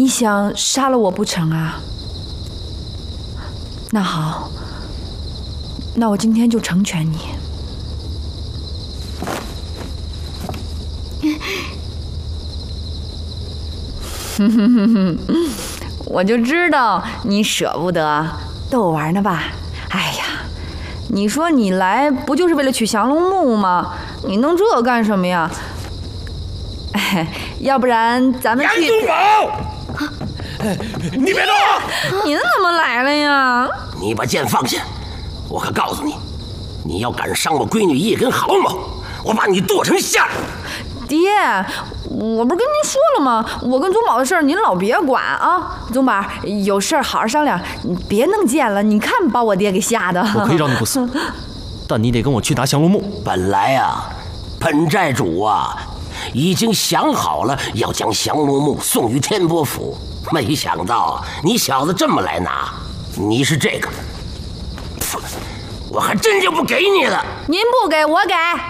你想杀了我不成啊？那好，那我今天就成全你。我就知道你舍不得，逗我玩呢吧？哎呀，你说你来不就是为了取降龙木吗？你弄这干什么呀？哎，要不然咱们去。 杨宗保，你别动！ 您怎么来了呀？ 你把剑放下！我可告诉你，你要敢伤我闺女一根毫毛，我把你剁成馅儿！ 爹，我不是跟您说了吗？我跟宗保的事儿您老别管啊！宗保，有事儿好好商量，你别弄剑了。你看把我爹给吓的。 我可以让你不死，但你得跟我去拿降龙木。 本来啊，本寨主啊已经想好了要将降龙木送于天波府，没想到你小子这么来拿。你是这个，我还真就不给你了。 您不给我给。